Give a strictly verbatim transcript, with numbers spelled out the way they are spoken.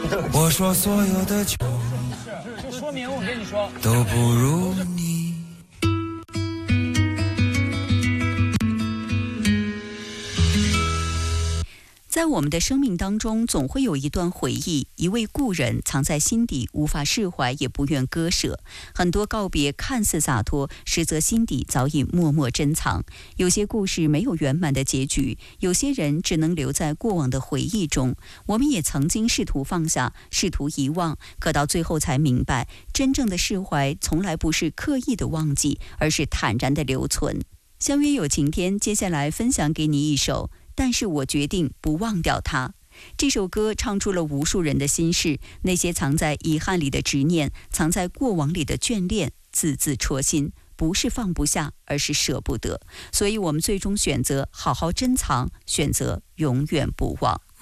我说所有的酒就说明我跟你说都不如你。 在我们的生命当中，总会有一段回忆，一位故人藏在心底，无法释怀，也不愿割舍。很多告别看似洒脱，实则心底早已默默珍藏。有些故事没有圆满的结局，有些人只能留在过往的回忆中。我们也曾经试图放下，试图遗忘，可到最后才明白，真正的释怀从来不是刻意的忘记，而是坦然的留存。相约有晴天，接下来分享给你一首但是我决定不忘掉他。这首歌唱出了无数人的心事，那些藏在遗憾里的执念，藏在过往里的眷恋，字字戳心。不是放不下，而是舍不得。所以我们最终选择好好珍藏，选择永远不忘。